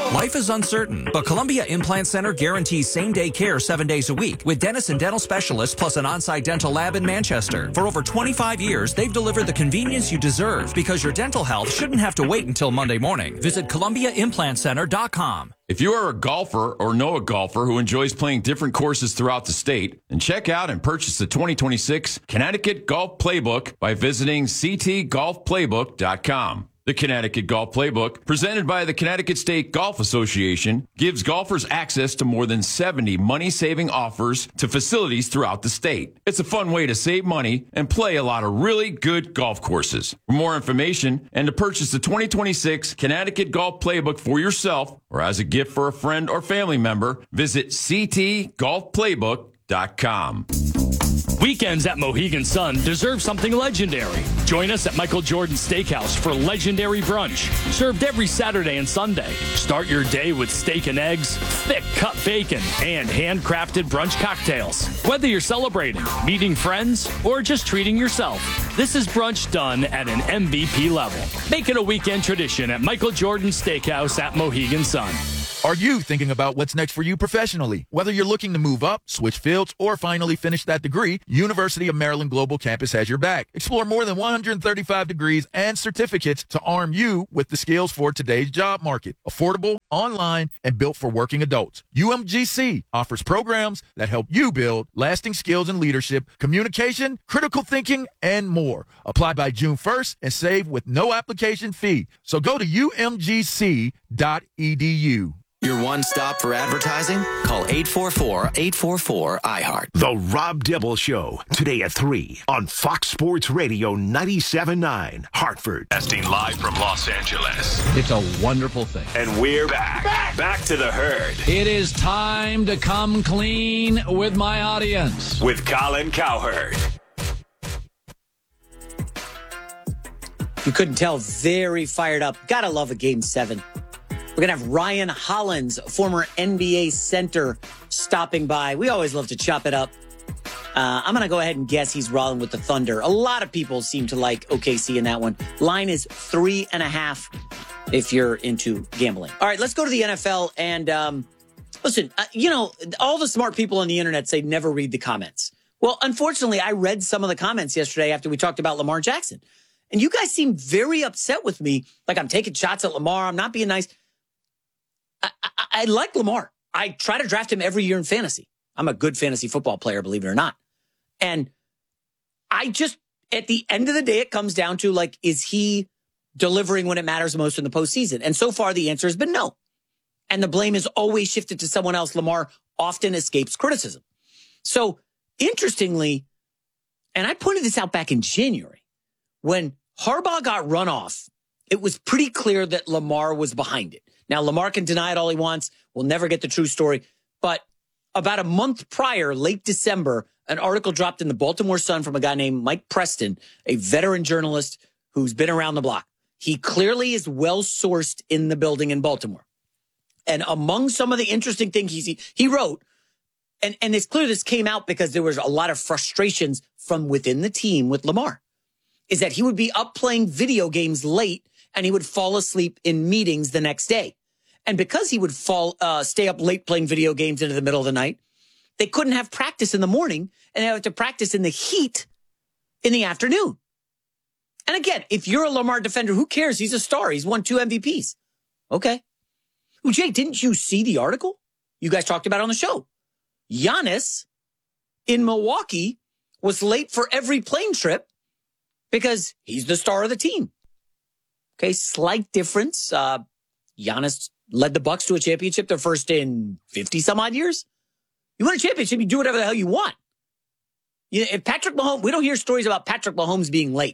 Life is uncertain, but Columbia Implant Center guarantees same-day care 7 days a week with dentists and dental specialists plus an on-site dental lab in Manchester. For over 25 years, they've delivered the convenience you deserve because your dental health shouldn't have to wait until Monday morning. Visit ColumbiaImplantCenter.com. If you are a golfer or know a golfer who enjoys playing different courses throughout the state, then check out and purchase the 2026 Connecticut Golf Playbook by visiting ctgolfplaybook.com. The Connecticut Golf Playbook, presented by the Connecticut State Golf Association, gives golfers access to more than 70 money-saving offers to facilities throughout the state. It's a fun way to save money and play a lot of really good golf courses. For more information and to purchase the 2026 Connecticut Golf Playbook for yourself or as a gift for a friend or family member, visit ctgolfplaybook.com. Weekends at Mohegan Sun deserve something legendary. Join us at Michael Jordan Steakhouse for legendary brunch, served every Saturday and Sunday. Start your day with steak and eggs, thick cut bacon, and handcrafted brunch cocktails. Whether you're celebrating, meeting friends, or just treating yourself, this is brunch done at an MVP level. Make it a weekend tradition at Michael Jordan Steakhouse at Mohegan Sun. Are you thinking about what's next for you professionally? Whether you're looking to move up, switch fields, or finally finish that degree, University of Maryland Global Campus has your back. Explore more than 135 degrees and certificates to arm you with the skills for today's job market. Affordable, online, and built for working adults. UMGC offers programs that help you build lasting skills in leadership, communication, critical thinking, and more. Apply by June 1st and save with no application fee. So go to umgc.edu. Your one stop for advertising? Call 844-844-IHEART. The Rob Dibble Show, today at 3 on Fox Sports Radio 97.9, Hartford. Casting live from Los Angeles. It's a wonderful thing. And we're back. Back to the herd. It is time to come clean with my audience. With Colin Cowherd. You couldn't tell, very fired up. Gotta love a Game 7. We're going to have Ryan Hollins, former NBA center, stopping by. We always love to chop it up. I'm going to go ahead and guess he's rolling with the Thunder. A lot of people seem to like OKC in that one. Line is 3.5 if you're into gambling. All right, let's go to the NFL. And listen, all the smart people on the internet say never read the comments. Well, unfortunately, I read some of the comments yesterday after we talked about Lamar Jackson. And you guys seem very upset with me. Like I'm taking shots at Lamar. I'm not being nice. I like Lamar. I try to draft him every year in fantasy. I'm a good fantasy football player, believe it or not. And I just, at the end of the day, it comes down to, like, is he delivering when it matters most in the postseason? And so far, the answer has been no. And the blame is always shifted to someone else. Lamar often escapes criticism. So, interestingly, and I pointed this out back in January, when Harbaugh got run off, it was pretty clear that Lamar was behind it. Now, Lamar can deny it all he wants. We'll never get the true story. But about a month prior, late December, an article dropped in the Baltimore Sun from a guy named Mike Preston, a veteran journalist who's been around the block. He clearly is well-sourced in the building in Baltimore. And among some of the interesting things he wrote, and it's clear this came out because there was a lot of frustrations from within the team with Lamar, is that he would be up playing video games late and he would fall asleep in meetings the next day. And because he would stay up late playing video games into the middle of the night, they couldn't have practice in the morning, and they have to practice in the heat in the afternoon. And again, if you're a Lamar defender, who cares? He's a star. He's won 2 MVPs. Okay. Well, Jay, didn't you see the article? You guys talked about it on the show. Giannis in Milwaukee was late for every plane trip because he's the star of the team. Okay, slight difference. Giannis led the Bucks to a championship, their first in 50 some odd years. You win a championship, you do whatever the hell you want. If Patrick Mahomes, we don't hear stories about Patrick Mahomes being late.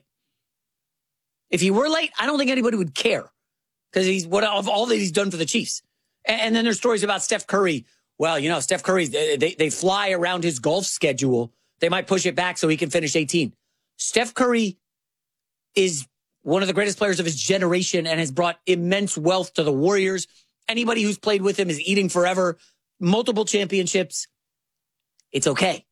If he were late, I don't think anybody would care because he's of all that he's done for the Chiefs. And then there's stories about Steph Curry. Well, Steph Curry, they fly around his golf schedule. They might push it back so he can finish 18. Steph Curry is one of the greatest players of his generation and has brought immense wealth to the Warriors. Anybody who's played with him is eating forever. Multiple championships. It's okay.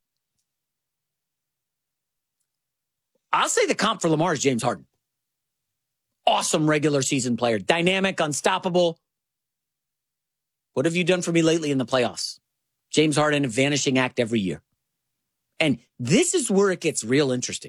I'll say the comp for Lamar is James Harden. Awesome regular season player. Dynamic, unstoppable. What have you done for me lately in the playoffs? James Harden, a vanishing act every year. And this is where it gets real interesting.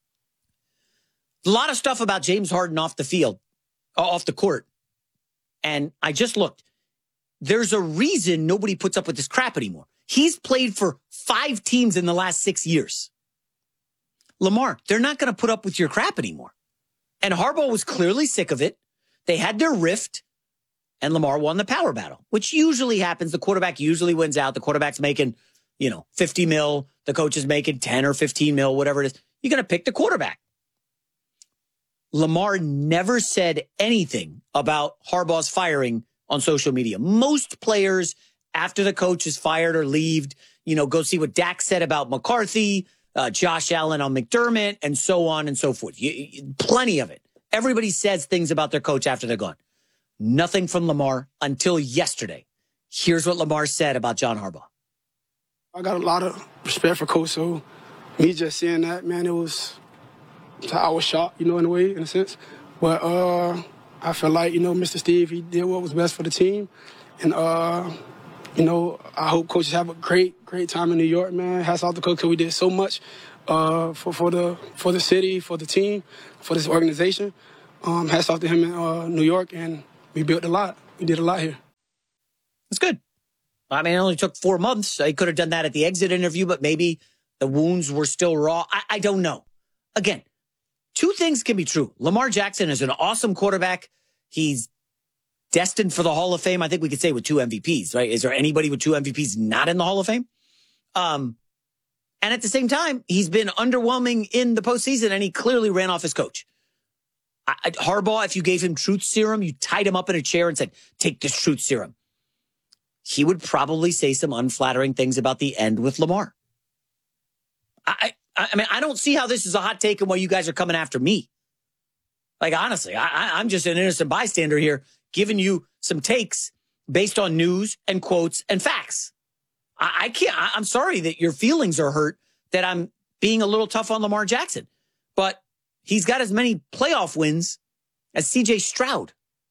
A lot of stuff about James Harden off the field, off the court. And I just looked. There's a reason nobody puts up with this crap anymore. He's played for 5 teams in the last 6 years. Lamar, they're not going to put up with your crap anymore. And Harbaugh was clearly sick of it. They had their rift, and Lamar won the power battle, which usually happens. The quarterback usually wins out. The quarterback's making, 50 mil. The coach is making 10 or 15 mil, whatever it is. You're going to pick the quarterback. Lamar never said anything about Harbaugh's firing on social media. Most players, after the coach is fired or leaved, go see what Dak said about McCarthy, Josh Allen on McDermott, and so on and so forth. Plenty of it. Everybody says things about their coach after they're gone. Nothing from Lamar until yesterday. Here's what Lamar said about John Harbaugh. I got a lot of respect for Coach, so me just seeing that, man, I was shocked, in a way, in a sense. But I feel like, Mr. Steve, he did what was best for the team. And, I hope coaches have a great time in New York, man. Hats off to Coach, because we did so much for the city, for the team, for this organization. Hats off to him in New York, and we built a lot. We did a lot here. It's good. I mean, it only took 4 months. He could have done that at the exit interview, but maybe the wounds were still raw. I don't know. Again, 2 things can be true. Lamar Jackson is an awesome quarterback. He's destined for the Hall of Fame. I think we could say with 2 MVPs, right? Is there anybody with 2 MVPs not in the Hall of Fame? And at the same time, he's been underwhelming in the postseason, and he clearly ran off his coach. Harbaugh, if you gave him truth serum, you tied him up in a chair and said, take this truth serum, he would probably say some unflattering things about the end with Lamar. I mean, I don't see how this is a hot take and why you guys are coming after me. Like, honestly, I'm just an innocent bystander here, giving you some takes based on news and quotes and facts. I'm sorry that your feelings are hurt, that I'm being a little tough on Lamar Jackson. But he's got as many playoff wins as C.J. Stroud,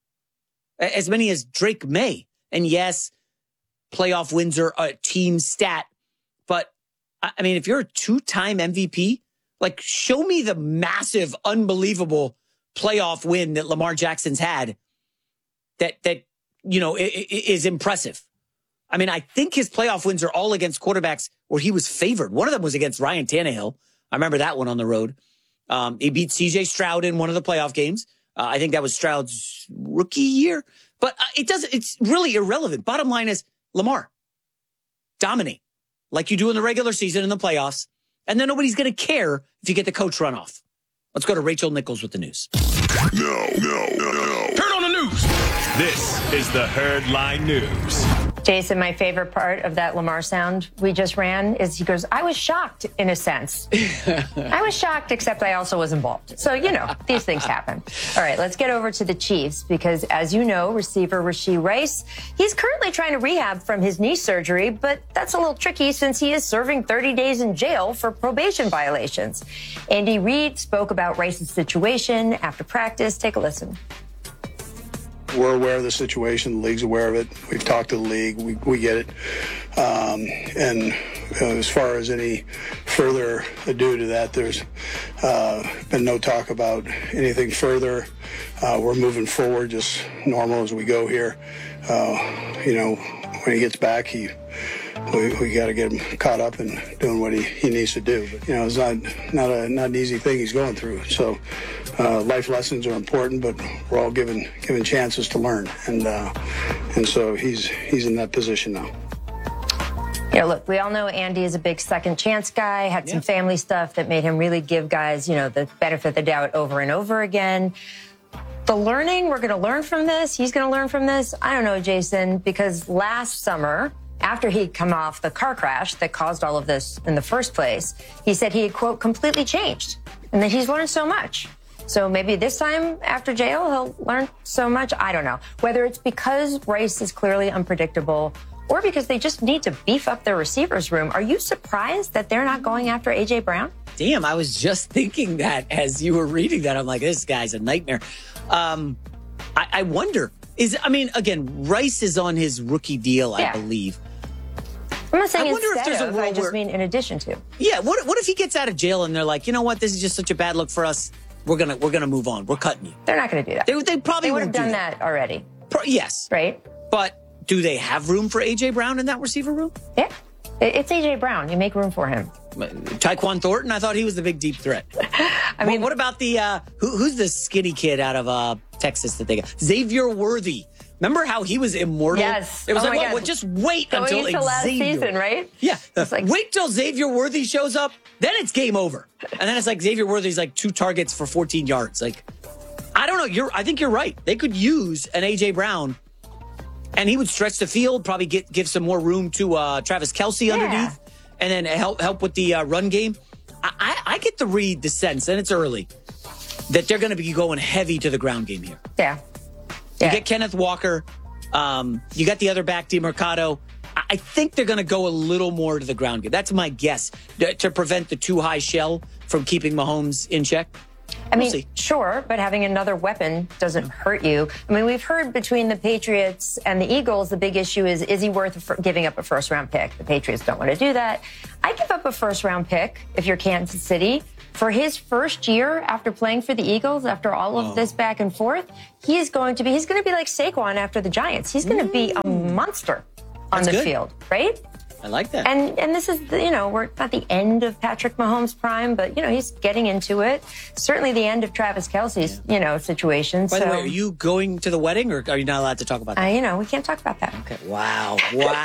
as many as Drake May. And yes, playoff wins are a team stat. But, I mean, if you're a 2-time MVP, like, show me the massive, unbelievable playoff win that Lamar Jackson's had that is impressive. I mean, I think his playoff wins are all against quarterbacks where he was favored. One of them was against Ryan Tannehill. I remember that one on the road. He beat C.J. Stroud in one of the playoff games. I think that was Stroud's rookie year. But it's really irrelevant. Bottom line is, Lamar, dominate like you do in the regular season in the playoffs. And then nobody's going to care if you get the coach run off. Let's go to Rachel Nichols with the news. No. Turn on the news. This is the Herd Line News. Jason, my favorite part of that Lamar sound we just ran is he goes, I was shocked in a sense. I was shocked, except I also was involved. So, these things happen. All right, let's get over to the Chiefs because, as you know, receiver Rashee Rice, he's currently trying to rehab from his knee surgery, but that's a little tricky since he is serving 30 days in jail for probation violations. Andy Reid spoke about Rice's situation after practice. Take a listen. We're aware of the situation. The league's aware of it. We've talked to the league. We get it. And as far as any further ado to that, there's been no talk about anything further. We're moving forward just normal as we go here. When he gets back, we got to get him caught up and doing what he needs to do. But, it's not an easy thing he's going through. So life lessons are important, but we're all given chances to learn. And so he's in that position now. Yeah, look, we all know Andy is a big second chance guy, had some family stuff that made him really give guys, the benefit of the doubt over and over again. The learning, we're going to learn from this. He's going to learn from this. I don't know, Jason, because last summer, after he'd come off the car crash that caused all of this in the first place, he said he had, quote, completely changed and that he's learned so much. So maybe this time after jail, he'll learn so much. I don't know. Whether it's because Rice is clearly unpredictable or because they just need to beef up their receivers room. Are you surprised that they're not going after A.J. Brown? Damn, I was just thinking that as you were reading that. I'm like, this guy's a nightmare. I wonder, Again, Rice is on his rookie deal, I believe. I'm not saying I wonder if there's a world I just mean in addition to. Yeah, what if he gets out of jail and they're like, you know what, this is just such a bad look for us. We're gonna move on. We're cutting you. They're not going to do that. They probably would have done that already. Yes. Right. But do they have room for A.J. Brown in that receiver room? Yeah. It's A.J. Brown. You make room for him. Tyquan Thornton, I thought he was the big deep threat. I mean, what about the who's the skinny kid out of Texas that they got? Xavier Worthy. Remember how he was immortal? Yes. It was well, just wait until Xavier. Last season, right? Yeah. Wait till Xavier Worthy shows up, then it's game over. And then it's like Xavier Worthy's like 2 targets for 14 yards. Like, I don't know. I think you're right. They could use an A.J. Brown, and he would stretch the field, probably give some more room to Travis Kelce underneath, and then help with the run game. I get the sense, and it's early, that they're going to be going heavy to the ground game here. Yeah. You get Kenneth Walker. You got the other back, DeMercado. I think they're going to go a little more to the ground game. That's my guess, to prevent the too high shell from keeping Mahomes in check. I mean, sure, but having another weapon doesn't hurt you. I mean, we've heard between the Patriots and the Eagles, the big issue is he worth giving up a first-round pick? The Patriots don't want to do that. I'd give up a first-round pick if you're Kansas City. For his first year after playing for the Eagles, after all of this back and forth, he's going to be like Saquon after the Giants. He's going to be a monster on the field, right? I like that. And this is, we're not the end of Patrick Mahomes' prime, but, he's getting into it. Certainly the end of Travis Kelce's, situation. By the way, are you going to the wedding, or are you not allowed to talk about that? We can't talk about that. Okay. Wow.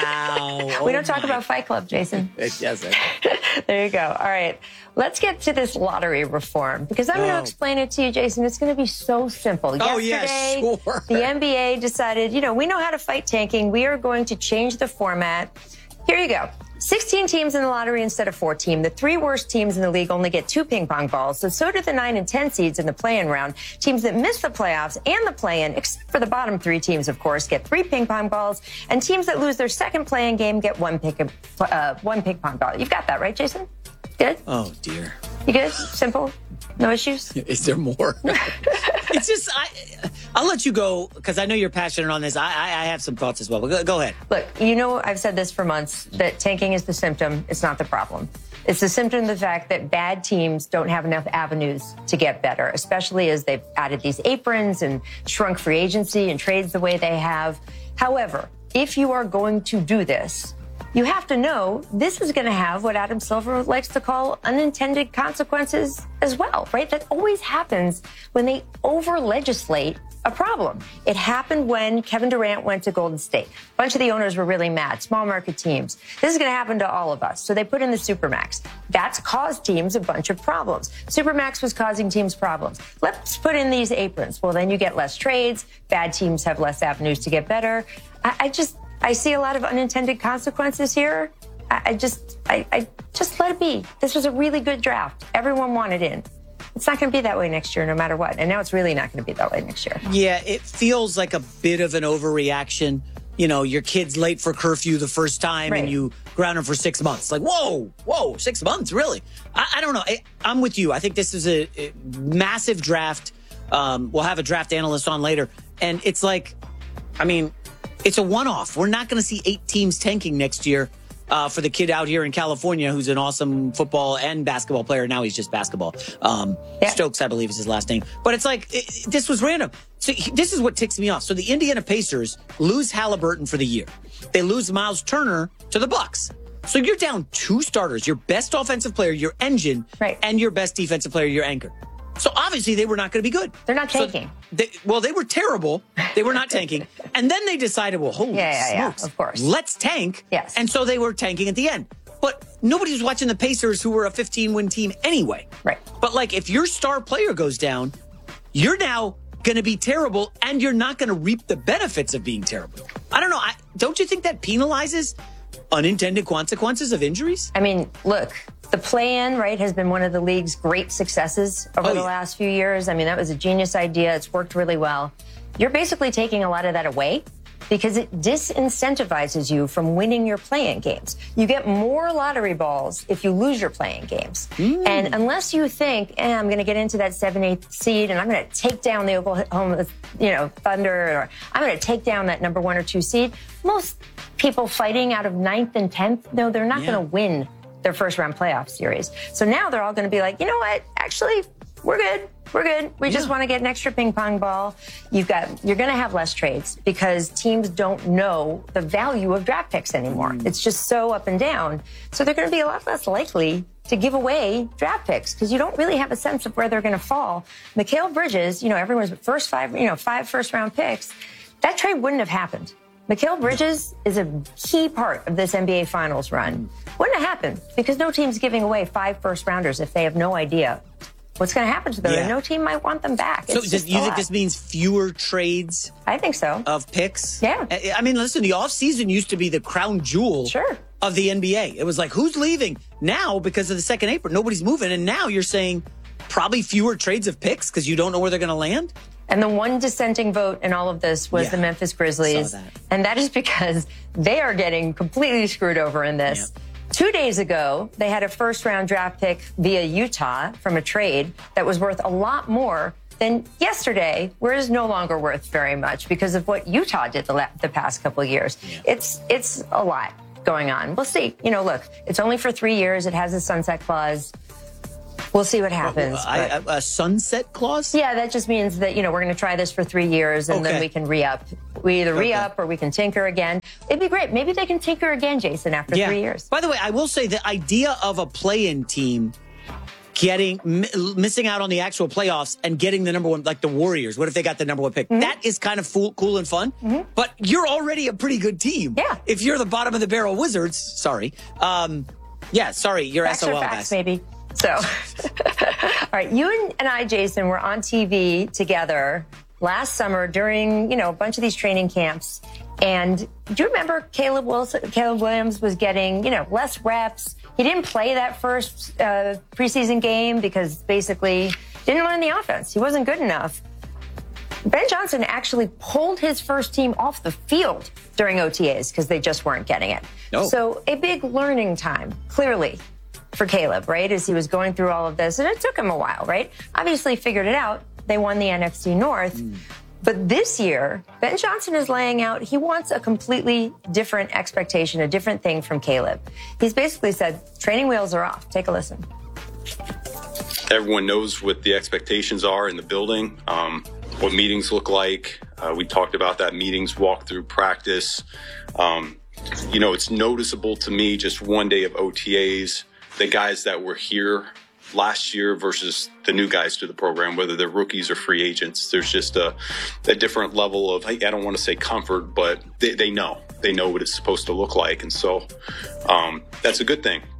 We don't talk about Fight Club, Jason. Yes. There you go. All right. Let's get to this lottery reform, because I'm going to explain it to you, Jason. It's going to be so simple. Yesterday, sure. The NBA decided, we know how to fight tanking. We are going to change the format. Here you go. 16 teams in the lottery instead of 14. The 3 worst teams in the league only get 2 ping pong balls. So do the 9 and 10 seeds in the play-in round. Teams that miss the playoffs and the play-in, except for the bottom 3 teams, of course, get 3 ping pong balls. And teams that lose their second play-in game get 1 ping pong ball. You've got that, right, Jason? Good? Oh, dear. You good? Simple? No issues? Is there more? It's just, I'll let you go, because I know you're passionate on this. I have some thoughts as well, but go ahead. Look, I've said this for months, that tanking is the symptom. It's not the problem. It's the symptom of the fact that bad teams don't have enough avenues to get better, especially as they've added these aprons and shrunk free agency and trades the way they have. However, if you are going to do this, you have to know this is going to have what Adam Silver likes to call unintended consequences as well, right? That always happens when they over-legislate a problem. It happened when Kevin Durant went to Golden State. A bunch of the owners were really mad, small market teams. This is going to happen to all of us. So they put in the Supermax. That's caused teams a bunch of problems. Supermax was causing teams problems. Let's put in these aprons. Well, then you get less trades. Bad teams have less avenues to get better. I see a lot of unintended consequences here. I just let it be. This was a really good draft. Everyone wanted in. It's not going to be that way next year, no matter what. And now it's really not going to be that way next year. Yeah, it feels like a bit of an overreaction. Your kid's late for curfew the first time, and you ground him for 6 months. Like, whoa, 6 months, really? I don't know. I'm with you. I think this is a massive draft. We'll have a draft analyst on later. And it's like, it's a one-off. We're not going to see 8 teams tanking next year for the kid out here in California who's an awesome football and basketball player. Now he's just basketball. Stokes, I believe, is his last name. But it's like, this was random. So this is what ticks me off. So the Indiana Pacers lose Halliburton for the year. They lose Miles Turner to the Bucks. So you're down 2 starters, your best offensive player, your engine, and your best defensive player, your anchor. So obviously they were not going to be good. They're not tanking. So they were terrible. They were not tanking. And then they decided, well, holy smokes, of course. Let's tank. Yes. And so they were tanking at the end. But nobody was watching the Pacers, who were a 15-win team anyway. Right. But like, if your star player goes down, you're now going to be terrible, and you're not going to reap the benefits of being terrible. I don't know. Don't you think that penalizes unintended consequences of injuries? Look, the play-in, has been one of the league's great successes over the last few years. That was a genius idea. It's worked really well. You're basically taking a lot of that away because it disincentivizes you from winning your play-in games. You get more lottery balls if you lose your play-in games. And unless you think, I'm going to get into that 7-8 seed and I'm going to take down the Oklahoma, Thunder, or I'm going to take down that number 1 or 2 seed, most people fighting out of 9th and 10th, no, they're not going to win their first round playoff series. So now they're all going to be like, you know what? Actually, we're good. We're good. We just want to get an extra ping pong ball. You're going to have less trades because teams don't know the value of draft picks anymore. It's just so up and down. So they're going to be a lot less likely to give away draft picks because you don't really have a sense of where they're going to fall. Mikal Bridges, everyone's first 5 first round picks. That trade wouldn't have happened. Mikal Bridges is a key part of this NBA Finals run. Wouldn't have happened because no team's giving away 5 first rounders if they have no idea what's going to happen to them. And no team might want them back. So do you think this means fewer trades? I think so. Of picks? Yeah. I mean, listen, the offseason used to be the crown jewel of the NBA. It was like, who's leaving? Now, because of the second apron, nobody's moving. And now you're saying probably fewer trades of picks because you don't know where they're going to land? And the one dissenting vote in all of this was the Memphis Grizzlies. And that is because they are getting completely screwed over in this. 2 days ago, they had a first-round draft pick via Utah from a trade that was worth a lot more than yesterday, where it's no longer worth very much because of what Utah did the past couple of years. It's a lot going on. We'll see. Look, it's only for 3 years. It has a sunset clause. We'll see what happens. A sunset clause? Yeah, that just means that, we're going to try this for 3 years and then we can re-up. We either re-up or we can tinker again. It'd be great. Maybe they can tinker again, Jason, after 3 years. By the way, I will say the idea of a play-in team missing out on the actual playoffs and getting the number 1, like the Warriors. What if they got the number 1 pick? That is kind of cool and fun. But you're already a pretty good team. Yeah. If you're the bottom of the barrel Wizards, sorry. You're facts SOL, are facts, guys. Baby. So, all right, you and I, Jason, were on TV together last summer during, a bunch of these training camps. And do you remember Caleb Williams was getting, less reps? He didn't play that first preseason game because basically didn't learn the offense. He wasn't good enough. Ben Johnson actually pulled his first team off the field during OTAs because they just weren't getting it. So a big learning time, clearly, for Caleb, right, as he was going through all of this. And it took him a while, right? Obviously figured it out. They won the NFC North. But this year, Ben Johnson is laying out, he wants a completely different expectation, a different thing from Caleb. He's basically said, training wheels are off. Take a listen. Everyone knows what the expectations are in the building, what meetings look like. We talked about that, meetings, walkthrough, practice. It's noticeable to me just one day of OTAs, the guys that were here last year versus the new guys to the program, whether they're rookies or free agents. There's just a different level of, I don't want to say comfort, but they know what it's supposed to look like. And so that's a good thing.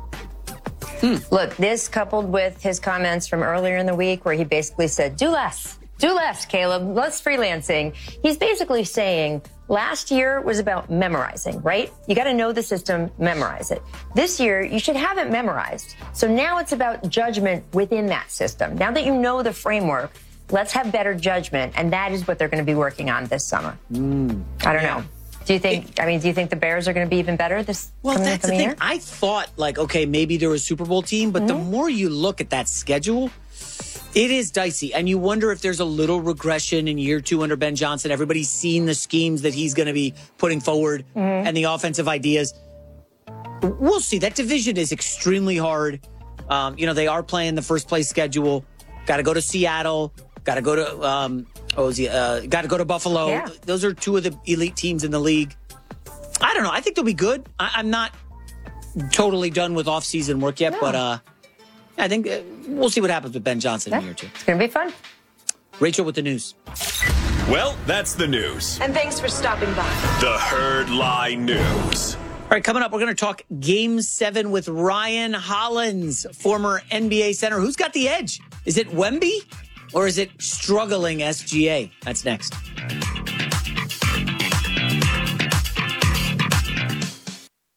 Look, this coupled with his comments from earlier in the week where he basically said, do less, Caleb, less freelancing. He's basically saying last year was about memorizing, right? You got to know the system, memorize it. This year, you should have it memorized. So now it's about judgment within that system. Now that you know the framework, let's have better judgment. And that is what they're going to be working on this summer. I don't know. Do you think the Bears are going to be even better this that's the thing. Year? I thought maybe they're a Super Bowl team, but the more you look at that schedule, it is dicey. And you wonder if there's a little regression in year 2 under Ben Johnson. Everybody's seen the schemes that he's going to be putting forward and the offensive ideas. We'll see. That division is extremely hard. They are playing the first place schedule. Got to go to Seattle. Got to go to got to go to Buffalo. Yeah. Those are 2 of the elite teams in the league. I don't know. I think they'll be good. I'm not totally done with off-season work yet, but I think we'll see what happens with Ben Johnson in year 2. It's going to be fun. Rachel with the news. Well, that's the news. And thanks for stopping by. The Herd Lie News. All right, coming up, we're going to talk Game 7 with Ryan Hollins, former NBA center. Who's got the edge? Is it Wemby or is it struggling SGA? That's next.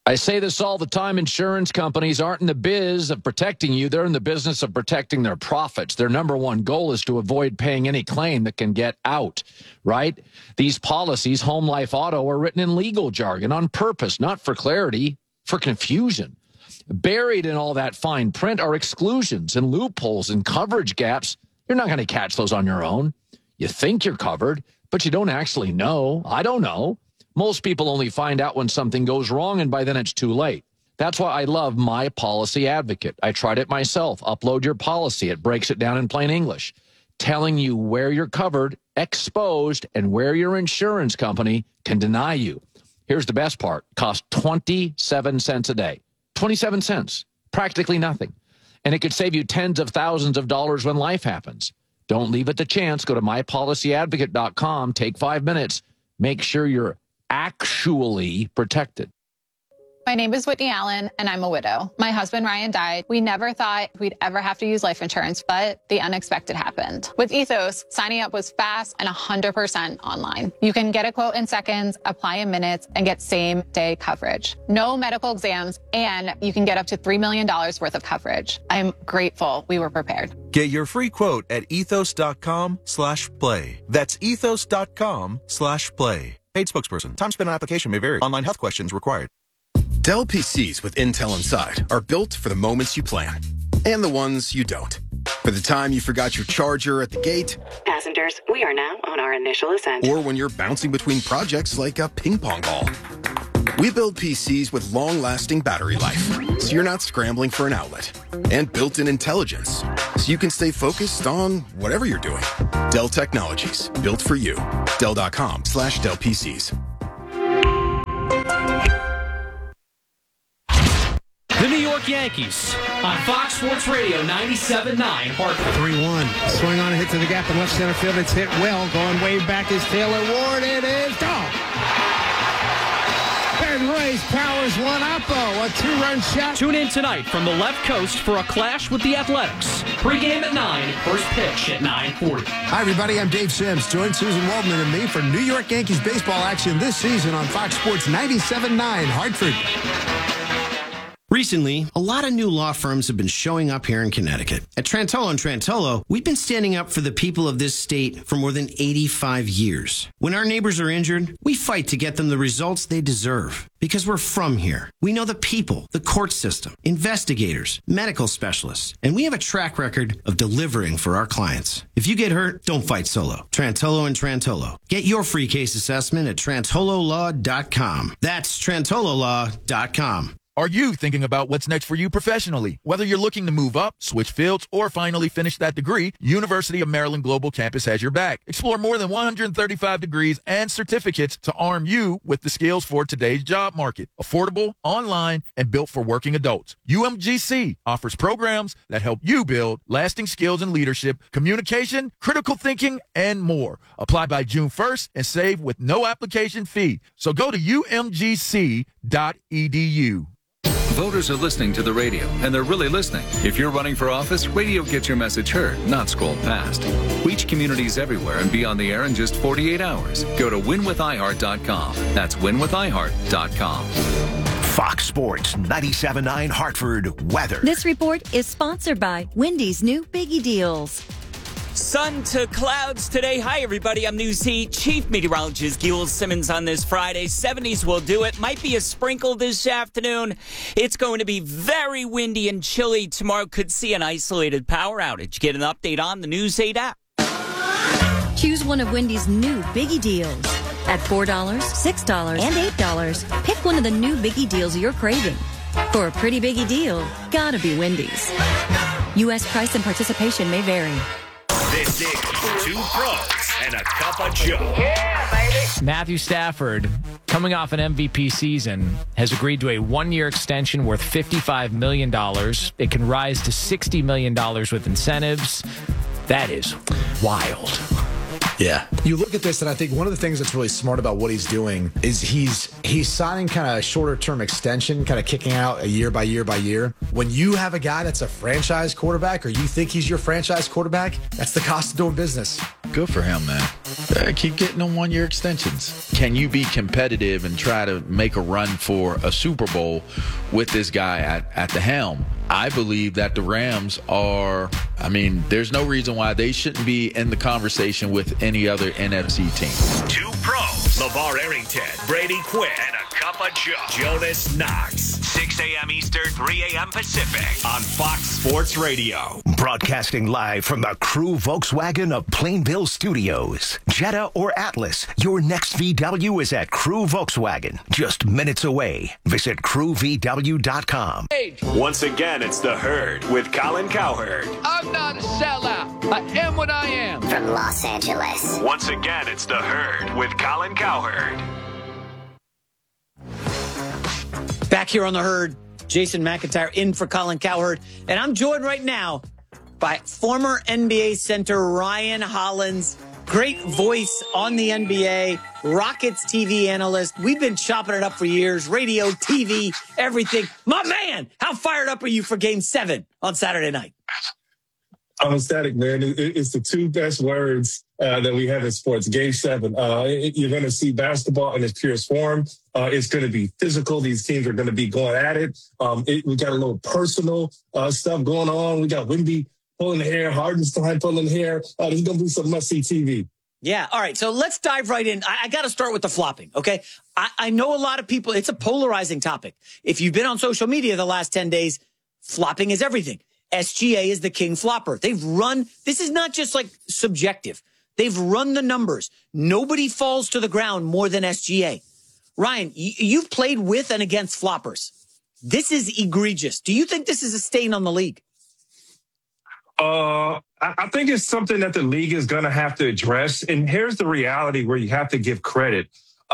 I say this all the time. Insurance companies aren't in the biz of protecting you. They're in the business of protecting their profits. Their number one goal is to avoid paying any claim that can get out, right? These policies, home, life, auto, are written in legal jargon on purpose, not for clarity, for confusion. Buried in all that fine print are exclusions and loopholes and coverage gaps. You're not going to catch those on your own. You think you're covered, but you don't actually know. I don't know. Most people only find out when something goes wrong, and by then it's too late. That's why I love My Policy Advocate. I tried it myself. Upload your policy. It breaks it down in plain English, telling you where you're covered, exposed, and where your insurance company can deny you. Here's the best part. Costs 27 cents a day. 27 cents. Practically nothing. And it could save you tens of thousands of dollars when life happens. Don't leave it to chance. Go to mypolicyadvocate.com. Take 5 minutes. Make sure you're actually protected. My name is Whitney Allen, and I'm a widow. My husband, Ryan, died. We never thought we'd ever have to use life insurance, but the unexpected happened. With Ethos, signing up was fast and 100% online. You can get a quote in seconds, apply in minutes, and get same-day coverage. No medical exams, and you can get up to $3 million worth of coverage. I'm grateful we were prepared. Get your free quote at ethos.com/play. That's ethos.com/play. Paid spokesperson. Time spent on application may vary. Online health questions required. Dell PCs with Intel inside are built for the moments you plan and the ones you don't. For the time you forgot your charger at the gate. Passengers, we are now on our initial ascent. Or when you're bouncing between projects like a ping pong ball. We build PCs with long-lasting battery life, so you're not scrambling for an outlet. And built-in intelligence, so you can stay focused on whatever you're doing. Dell Technologies, built for you. Dell.com/Dell PCs. The New York Yankees on Fox Sports Radio 97.9 Hartford. 3-1. Swing on a hit to the gap in left center field. It's hit well. Going way back is Taylor Ward. It is gone. And Rays powers one up, though. A 2-run shot. Tune in tonight from the left coast for a clash with the Athletics. Pre-game at 9, first pitch at 9:40. Hi, everybody. I'm Dave Sims. Join Susan Waldman and me for New York Yankees baseball action this season on Fox Sports 97.9 Hartford. Recently, a lot of new law firms have been showing up here in Connecticut. At Trantolo & Trantolo, we've been standing up for the people of this state for more than 85 years. When our neighbors are injured, we fight to get them the results they deserve. Because we're from here. We know the people, the court system, investigators, medical specialists, and we have a track record of delivering for our clients. If you get hurt, don't fight solo. Trantolo & Trantolo. Get your free case assessment at trantololaw.com. That's trantololaw.com. Are you thinking about what's next for you professionally? Whether you're looking to move up, switch fields, or finally finish that degree, University of Maryland Global Campus has your back. Explore more than 135 degrees and certificates to arm you with the skills for today's job market. Affordable, online, and built for working adults. UMGC offers programs that help you build lasting skills in leadership, communication, critical thinking, and more. Apply by June 1st and save with no application fee. So go to umgc.edu. Voters are listening to the radio, and they're really listening. If you're running for office, radio gets your message heard, not scrolled past. Reach communities everywhere and be on the air in just 48 hours. Go to winwithiheart.com. That's winwithiheart.com. Fox Sports 97.9 Hartford weather. This report is sponsored by Wendy's new Biggie Deals. Sun to clouds today. Hi, everybody. I'm News Heat Chief Meteorologist Gil Simmons on this Friday. 70s will do it. Might be a sprinkle this afternoon. It's going to be very windy and chilly. Tomorrow could see an isolated power outage. Get an update on the News 8 app. Choose one of Wendy's new Biggie Deals. At $4, $6, and $8, pick one of the new Biggie Deals you're craving. For a pretty Biggie deal, gotta be Wendy's. U.S. price and participation may vary. This is Two Pros and a Cup of Joe. Yeah, baby. Matthew Stafford, coming off an MVP season, has agreed to a one-year extension worth $55 million. It can rise to $60 million with incentives. That is wild. Yeah. You look at this, and I think one of the things that's really smart about what he's doing is he's signing kind of a shorter-term extension, kind of kicking out a year by year by year. When you have a guy that's a franchise quarterback, or you think he's your franchise quarterback, that's the cost of doing business. Good for him, man. Keep getting them one-year extensions. Can you be competitive and try to make a run for a Super Bowl with this guy at the helm? I believe that the Rams are, there's no reason why they shouldn't be in the conversation with any other NFC team. Two pros, LeVar Arrington, Brady Quinn, and a cup of Joe, Jonas Knox. 6 a.m. Eastern, 3 a.m. Pacific on Fox Sports Radio. Broadcasting live from the Crew Volkswagen of Plainville Studios. Jetta or Atlas, your next VW is at Crew Volkswagen. Just minutes away. Visit crewvw.com. Once again, it's The Herd with Colin Cowherd. I'm not a sellout. I am what I am. From Los Angeles. Once again, it's The Herd with Colin Cowherd. Back here on The Herd, Jason McIntyre in for Colin Cowherd. And I'm joined right now by former NBA center Ryan Hollins. Great voice on the NBA, Rockets TV analyst. We've been chopping it up for years, radio, TV, everything. My man, how fired up are you for Game 7 on Saturday night? I'm ecstatic, man. It's the two best words that we have in sports. Game 7. You're going to see basketball in its purest form. It's going to be physical. These teams are going to be going at it. We got a little personal stuff going on. We got Wemby pulling hair, Hardenstein pulling hair. There's going to be some must-see TV. Yeah. All right. So let's dive right in. I got to start with the flopping. Okay. I know a lot of people, it's a polarizing topic. If you've been on social media the last 10 days, flopping is everything. SGA is the king flopper. They've run, this is not just like subjective. They've run the numbers. Nobody falls to the ground more than SGA. Ryan, you've played with and against floppers. This is egregious. Do you think this is a stain on the league? I think it's something that the league is going to have to address. And here's the reality where you have to give credit.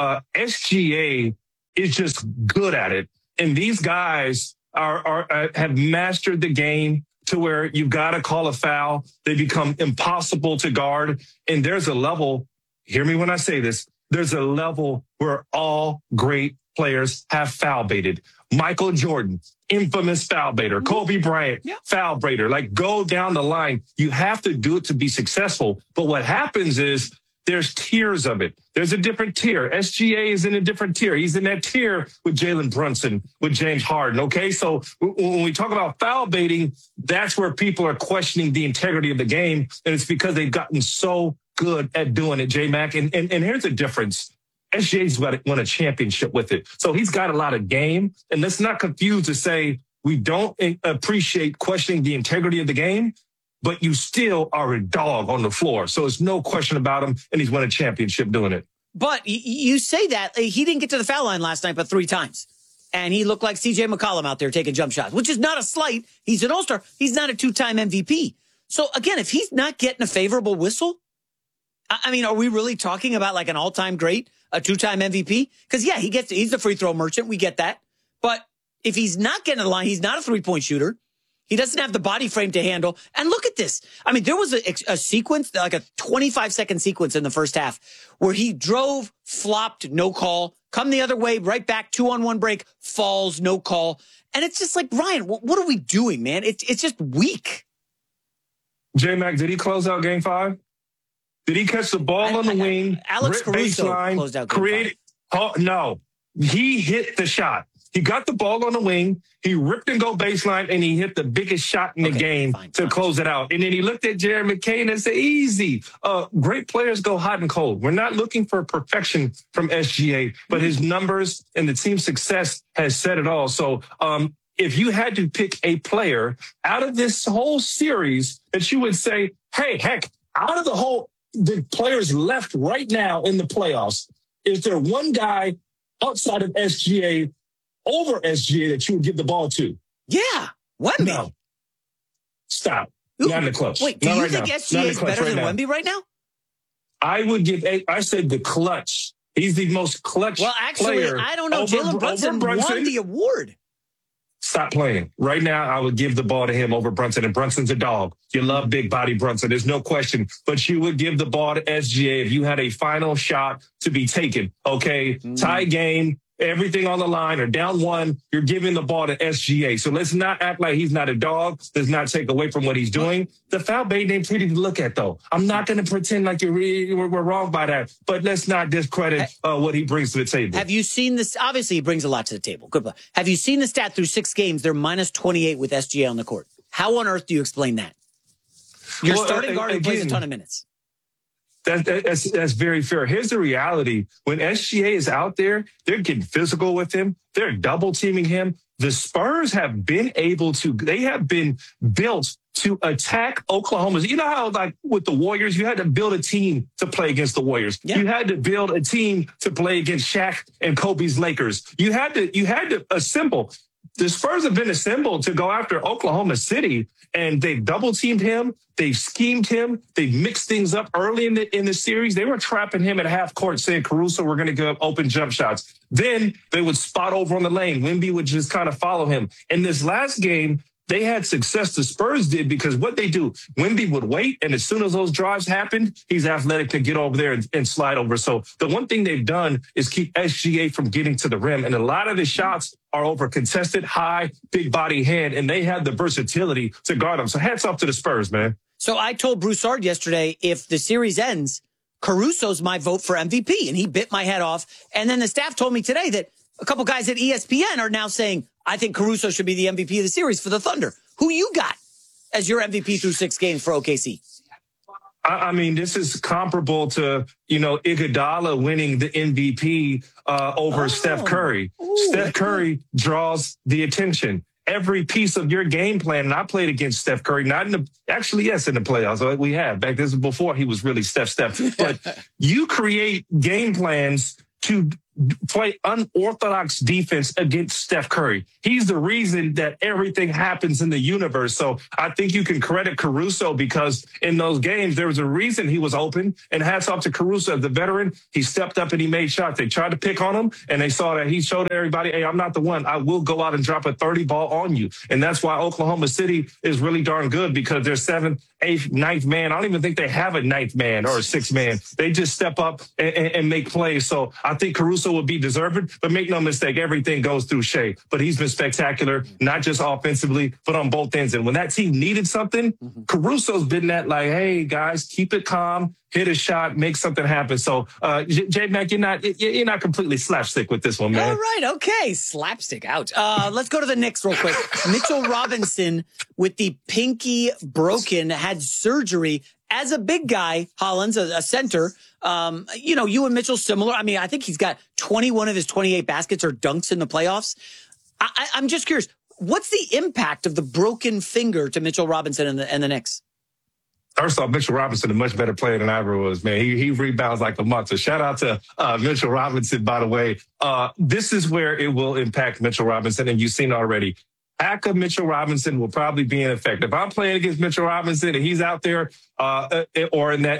SGA is just good at it. And these guys have mastered the game to where you've got to call a foul. They become impossible to guard. And there's a level, hear me when I say this, there's a level where all great players have foul baited. Michael Jordan, infamous foul baiter. Kobe Bryant, foul baiter. Like, go down the line. You have to do it to be successful. But what happens is there's tiers of it. There's a different tier. SGA is in a different tier. He's in that tier with Jalen Brunson, with James Harden. Okay, so when we talk about foul baiting, that's where people are questioning the integrity of the game. And it's because they've gotten so good at doing it, J-Mac. And here's the difference. SGA's won a championship with it. So he's got a lot of game. And let's not confuse to say we don't appreciate questioning the integrity of the game, but you still are a dog on the floor. So it's no question about him, and he's won a championship doing it. But you say that. He didn't get to the foul line last night but 3 times. And he looked like C.J. McCollum out there taking jump shots, which is not a slight. He's an all-star. He's not a 2-time MVP. So, again, if he's not getting a favorable whistle, I mean, are we really talking about like an all-time great, a 2-time MVP? Because, yeah, he's the free throw merchant. We get that. But if he's not getting to the line, he's not a three-point shooter. He doesn't have the body frame to handle. And look at this. I mean, there was a sequence, like a 25-second sequence in the first half where he drove, flopped, no call, come the other way, right back, 2-on-1 break, falls, no call. And it's just like, Ryan, what are we doing, man? It's just weak. J-Mac, did he close out Game 5? Did he catch the ball on the wing? Alex Caruso closed out Game 5. No, he hit the shot. He got the ball on the wing. He ripped and go baseline, and he hit the biggest shot in the game to close it out. And then he looked at Jared McCain and said, easy. Great players go hot and cold. We're not looking for perfection from SGA, but his numbers and the team's success has said it all. So if you had to pick a player out of this whole series that you would say, hey, heck, out of the players left right now in the playoffs, is there one guy outside of SGA over SGA that you would give the ball to? Yeah. Wemby. No. Stop. Not in the clutch. Wait, do you think SGA is better than Wemby right now? I said the clutch. He's the most clutch player. Well, actually, I don't know. Jalen Brunson won the award. Stop playing. Right now, I would give the ball to him over Brunson, and Brunson's a dog. You love big body Brunson. There's no question. But you would give the ball to SGA if you had a final shot to be taken. Okay, tie game. everything on the line or down one, you're giving the ball to SGA. So let's not act like he's not a dog. Let's not take away from what he's doing. The foul bait ain't pretty to look at, though. I'm not going to pretend like we're wrong by that, but let's not discredit what he brings to the table. Have you seen this? Obviously, he brings a lot to the table. Good play. Have you seen the stat through 6 games? They're minus 28 with SGA on the court. How on earth do you explain that? You're starting guard who plays a ton of minutes. That's very fair. Here's the reality. When SGA is out there, they're getting physical with him. They're double teaming him. The Spurs have been built to attack Oklahoma. You know how, like, with the Warriors, you had to build a team to play against the Warriors. Yeah. You had to build a team to play against Shaq and Kobe's Lakers. You had to assemble. The Spurs have been assembled to go after Oklahoma City, and they've double-teamed him. They've schemed him. They've mixed things up early in the series. They were trapping him at half court, saying, Caruso, we're going to go open jump shots. Then they would spot over on the lane. Wemby would just kind of follow him. In this last game, they had success, the Spurs did, because what they do, Wemby would wait, and as soon as those drives happened, he's athletic to get over there and slide over. So the one thing they've done is keep SGA from getting to the rim, and a lot of his shots are over contested, high, big body hand, and they have the versatility to guard him. So hats off to the Spurs, man. So I told Broussard yesterday, if the series ends, Caruso's my vote for MVP, and he bit my head off. And then the staff told me today that a couple guys at ESPN are now saying, I think Caruso should be the MVP of the series for the Thunder. Who you got as your MVP through 6 games for OKC? I mean, this is comparable to, Iguodala winning the MVP over Steph Curry. Steph Curry draws the attention. Every piece of your game plan, and I played against Steph Curry, not in the playoffs. We have. Back this was before he was really Steph. But you create game plans to play unorthodox defense against Steph Curry. He's the reason that everything happens in the universe. So I think you can credit Caruso, because in those games, there was a reason he was open, and hats off to Caruso, the veteran. He stepped up and he made shots. They tried to pick on him, and they saw that he showed everybody, hey, I'm not the one. I will go out and drop a 30 ball on you. And that's why Oklahoma City is really darn good, because they're 7th, 8th, 9th man. I don't even think they have a 9th man or a 6th man. They just step up and make plays. So I think Caruso will be deserving, but make no mistake, everything goes through Shea. But he's been spectacular, not just offensively, but on both ends. And when that team needed something, Caruso's been that, like, hey, guys, keep it calm, hit a shot, make something happen. So, J-Mac, you're not completely slapstick with this one, man. All right, okay, slapstick out. Let's go to the Knicks real quick. Mitchell Robinson with the pinky broken, had surgery. As a big guy, Hollins, a center, you and Mitchell similar. I mean, I think he's got 21 of his 28 baskets or dunks in the playoffs. I'm just curious, what's the impact of the broken finger to Mitchell Robinson and the Knicks? First off, Mitchell Robinson is a much better player than I ever was, man. He rebounds like a monster. Shout out to Mitchell Robinson, by the way. This is where it will impact Mitchell Robinson, and you've seen already. Hack of Mitchell Robinson will probably be in effect. If I'm playing against Mitchell Robinson and he's out there, or in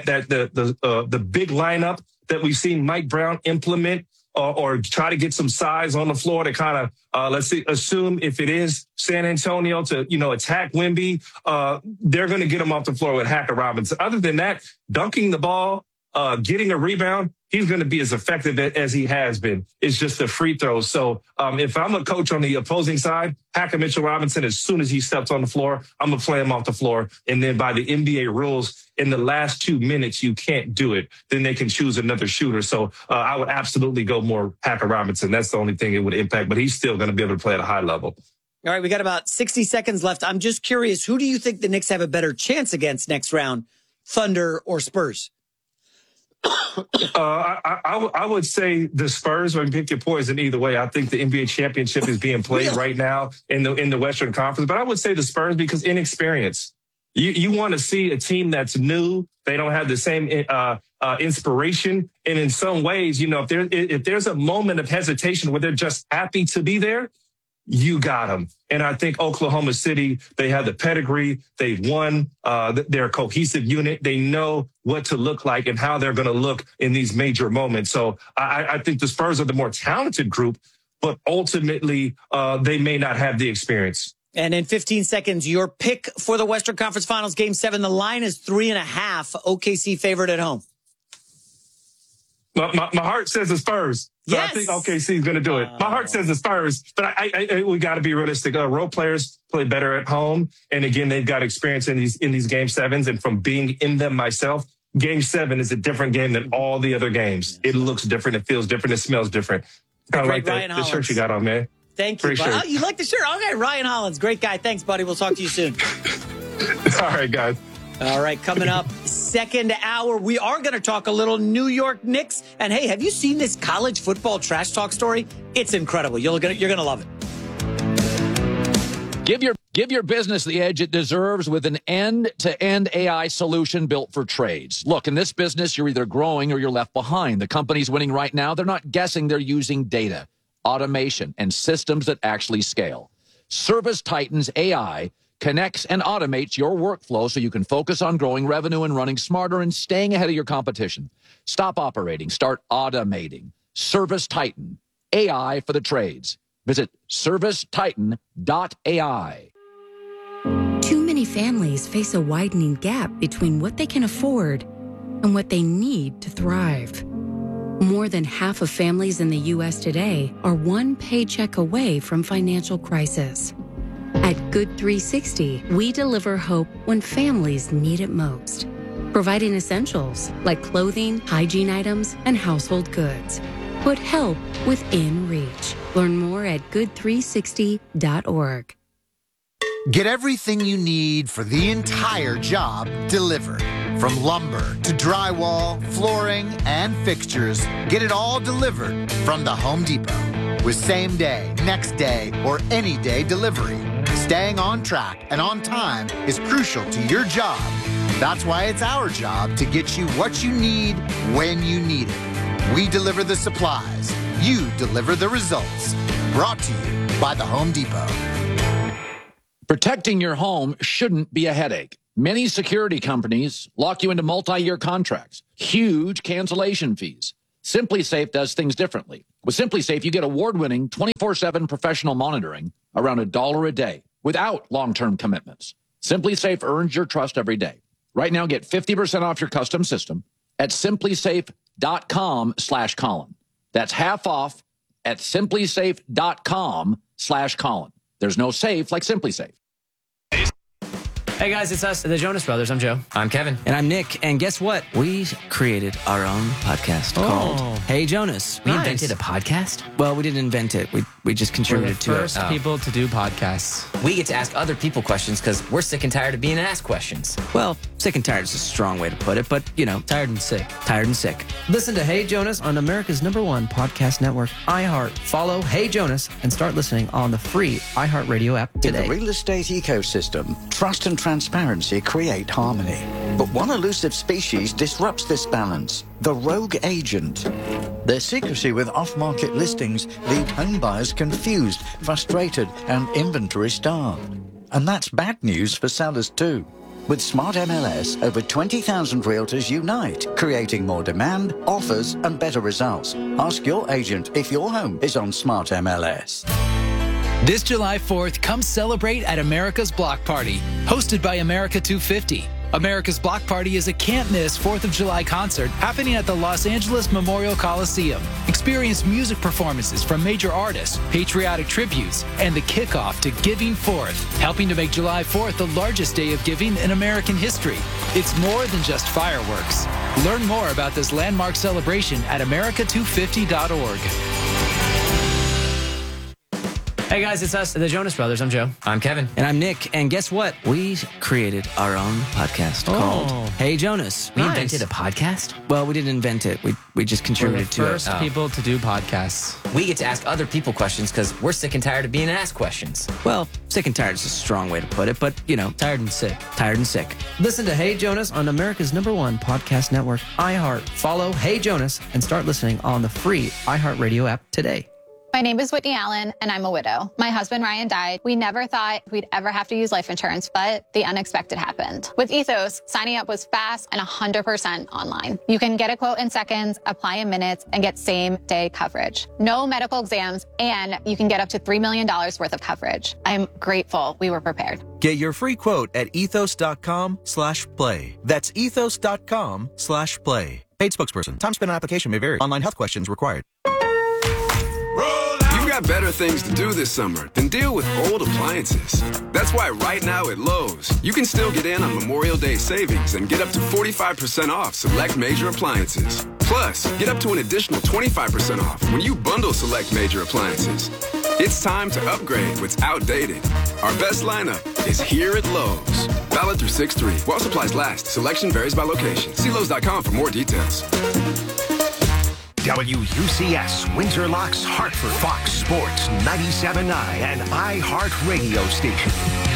the big lineup that we've seen Mike Brown implement, or try to get some size on the floor to kind of, assume if it is San Antonio to, attack Wemby, they're going to get him off the floor with Hacker Robinson. Other than that, dunking the ball, getting a rebound, he's going to be as effective as he has been. It's just the free throws. So if I'm a coach on the opposing side, Hacker Mitchell Robinson, as soon as he steps on the floor, I'm going to play him off the floor. And then by the NBA rules, in the last 2 minutes, you can't do it. Then they can choose another shooter. So I would absolutely go more Hacker Robinson. That's the only thing it would impact. But he's still going to be able to play at a high level. All right, we got about 60 seconds left. I'm just curious, who do you think the Knicks have a better chance against next round, Thunder or Spurs? I would say the Spurs, or pick your poison either way. I think the NBA championship is being played right now in the Western Conference, but I would say the Spurs because inexperience. You want to see a team that's new. They don't have the same inspiration, and in some ways, if there's a moment of hesitation where they're just happy to be there, you got them. And I think Oklahoma City, they have the pedigree. They've won. They're a cohesive unit. They know what to look like and how they're going to look in these major moments. So I think the Spurs are the more talented group, but ultimately they may not have the experience. And in 15 seconds, your pick for the Western Conference Finals, Game 7. The line is 3.5. OKC favored at home. My heart says the Spurs. So Yes. I think OKC is going to do it. My heart says the Spurs, but I we got to be realistic. Role players play better at home, and again, they've got experience in these game sevens. And from being in them myself, Game 7 is a different game than all the other games. It looks different, it feels different, it smells different. Kind of like the shirt you got on, man. Thank you. Great shirt. Oh, you like the shirt? Okay, Ryan Hollins, great guy. Thanks, buddy. We'll talk to you soon. All right, guys. All right, coming up, second hour, we are going to talk a little New York Knicks. And hey, have you seen this college football trash talk story? It's incredible. You're gonna love it. Give your business the edge it deserves with an end-to-end AI solution built for trades. Look, in this business, you're either growing or you're left behind. The companies winning right now, they're not guessing, they're using data, automation, and systems that actually scale. ServiceTitan's AI connects and automates your workflow so you can focus on growing revenue and running smarter and staying ahead of your competition. Stop operating. Start automating. ServiceTitan, AI for the trades. Visit servicetitan.ai. Too many families face a widening gap between what they can afford and what they need to thrive. More than half of families in the U.S. today are one paycheck away from financial crisis. At Good 360, we deliver hope when families need it most, providing essentials like clothing, hygiene items, and household goods. Put help within reach. Learn more at good360.org. Get everything you need for the entire job delivered. From lumber to drywall, flooring, and fixtures, get it all delivered from the Home Depot. With same day, next day, or any day delivery, staying on track and on time is crucial to your job. That's why it's our job to get you what you need when you need it. We deliver the supplies. You deliver the results. Brought to you by the Home Depot. Protecting your home shouldn't be a headache. Many security companies lock you into multi-year contracts, huge cancellation fees. SimpliSafe does things differently. With SimpliSafe, you get award-winning 24/7 professional monitoring around $1 a day without long-term commitments. SimpliSafe earns your trust every day. Right now, get 50% off your custom system at simplysafe.com/Colin. That's half off at simplysafe.com/Colin. There's no safe like SimpliSafe. Hey guys, it's us, the Jonas Brothers. I'm Joe. I'm Kevin. And I'm Nick. And guess what? We created our own podcast called Hey Jonas. We invented a podcast? Well, we didn't invent it. We just contributed to it. We're the first people to do podcasts. We get to ask other people questions because we're sick and tired of being asked questions. Well, sick and tired is a strong way to put it, but, you know. Tired and sick. Tired and sick. Listen to Hey Jonas on America's #1 podcast network, iHeart. Follow Hey Jonas and start listening on the free iHeartRadio app today. In the real estate ecosystem, trust and transparency create harmony. But one elusive species disrupts this balance, the rogue agent. Their secrecy with off-market listings leave home buyers confused, frustrated, and inventory starved. And that's bad news for sellers too. With Smart MLS, over 20,000 realtors unite, creating more demand, offers, and better results. Ask your agent if your home is on Smart MLS. This July 4th, come celebrate at America's Block Party, hosted by America 250. America's Block Party is a can't-miss 4th of July concert happening at the Los Angeles Memorial Coliseum. Experience music performances from major artists, patriotic tributes, and the kickoff to Giving Forth, helping to make July 4th the largest day of giving in American history. It's more than just fireworks. Learn more about this landmark celebration at america250.org. Hey guys, it's us, the Jonas Brothers. I'm Joe. I'm Kevin. And I'm Nick. And guess what? We created our own podcast called Hey Jonas. We invented a podcast? Well, we didn't invent it. We just contributed to it. We're the first people to do podcasts. We get to ask other people questions because we're sick and tired of being asked questions. Well, sick and tired is a strong way to put it, but, you know. Tired and sick. Tired and sick. Listen to Hey Jonas on America's #1 podcast network, iHeart. Follow Hey Jonas and start listening on the free iHeartRadio app today. My name is Whitney Allen, and I'm a widow. My husband, Ryan, died. We never thought we'd ever have to use life insurance, but the unexpected happened. With Ethos, signing up was fast and 100% online. You can get a quote in seconds, apply in minutes, and get same-day coverage. No medical exams, and you can get up to $3 million worth of coverage. I'm grateful we were prepared. Get your free quote at ethos.com/play. That's ethos.com/play. Paid spokesperson. Time spent on application may vary. Online health questions required. You've got better things to do this summer than deal with old appliances. That's why right now at Lowe's, you can still get in on Memorial Day savings and get up to 45% off select major appliances. Plus, get up to an additional 25% off when you bundle select major appliances. It's time to upgrade what's outdated. Our best lineup is here at Lowe's. Valid through 6/3. While supplies last. Selection varies by location. See Lowe's.com for more details. WUCS Winterlocks Hartford, Fox Sports 97.9 and iHeartRadio station.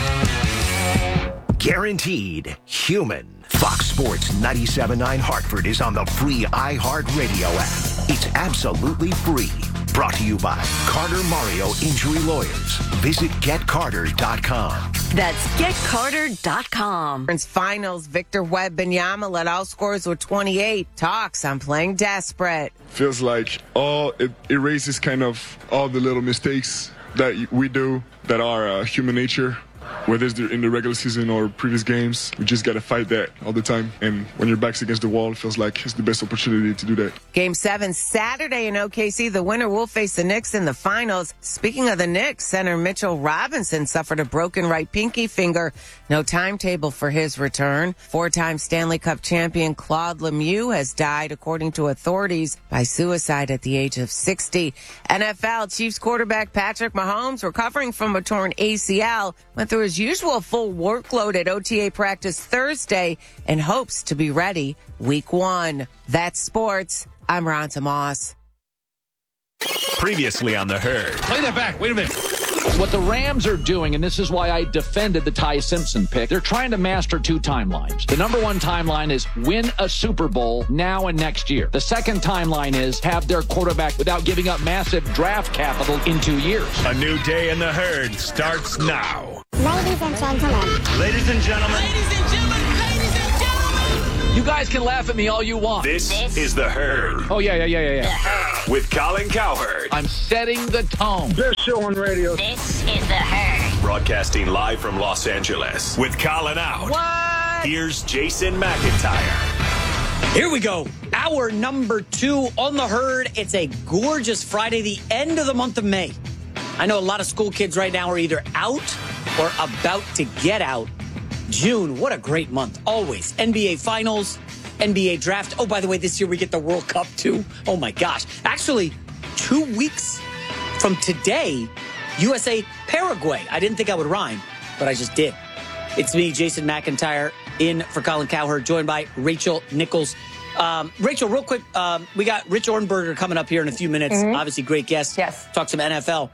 Guaranteed human. Fox Sports 97.9 Hartford is on the free iHeartRadio app. It's absolutely free. Brought to you by Carter Mario Injury Lawyers. Visit GetCarter.com. That's GetCarter.com. Finals, Victor Wembanyama led all scorers with 28. Talks on playing desperate. Feels like it erases kind of all the little mistakes that we do that are human nature. Whether it's in the regular season or previous games, we just got to fight that all the time. And when your back's against the wall, it feels like it's the best opportunity to do that. Game 7 Saturday in OKC. The winner will face the Knicks in the finals. Speaking of the Knicks, center Mitchell Robinson suffered a broken right pinky finger. No timetable for his return. 4-time Stanley Cup champion Claude Lemieux has died, according to authorities, by suicide at the age of 60. NFL Chiefs quarterback Patrick Mahomes, recovering from a torn ACL, went through his usual full workload at OTA practice Thursday and hopes to be ready week 1. That's sports. I'm Ronta Moss. Previously on The Herd. Play that back. Wait a minute. What the Rams are doing, and this is why I defended the Ty Simpson pick, they're trying to master 2 timelines. The number 1 timeline is win a Super Bowl now and next year. The second timeline is have their quarterback without giving up massive draft capital in 2 years. A new day in The Herd starts now. Ladies and gentlemen. Ladies and gentlemen. You guys can laugh at me all you want. This is The Herd. Oh, yeah. With Colin Cowherd. I'm setting the tone. Best show on radio. This is The Herd. Broadcasting live from Los Angeles. With Colin out. What? Here's Jason McIntyre. Here we go. Hour number 2 on The Herd. It's a gorgeous Friday, the end of the month of May. I know a lot of school kids right now are either out or about to get out. June, what a great month. Always. NBA Finals, NBA Draft. Oh, by the way, this year we get the World Cup, too. Oh, my gosh. Actually, 2 weeks from today, USA Paraguay. I didn't think I would rhyme, but I just did. It's me, Jason McIntyre, in for Colin Cowherd, joined by Rachel Nichols. Rachel, real quick, we got Rich Ornberger coming up here in a few minutes. Mm-hmm. Obviously, great guest. Yes. Talk some NFL.